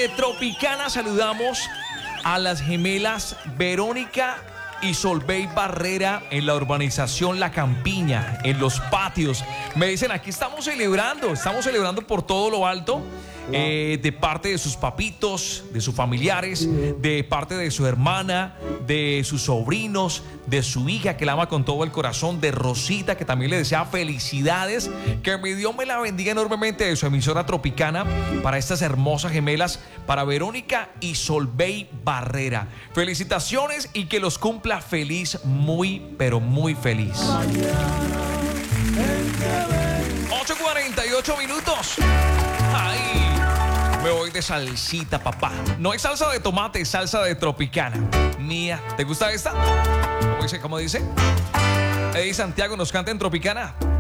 Desde Tropicana saludamos a las gemelas Verónica y Solveig Barrera en la urbanización La Campiña, en los patios. Me dicen, aquí estamos celebrando por todo lo alto, de parte de sus papitos, de sus familiares, de parte de su hermana, de sus sobrinos, de su hija que la ama con todo el corazón, de Rosita que también le desea felicidades, que mi Dios me la bendiga enormemente, de su emisora Tropicana, para estas hermosas gemelas, para Verónica y Solveig Barrera. Felicitaciones y que los cumpla feliz, muy pero muy feliz. 8:48 minutos. Ay, me voy de salsita, papá. No es salsa de tomate, es salsa de Tropicana. Mía, ¿te gusta esta? ¿Cómo dice? Eddie Santiago nos canta en Tropicana.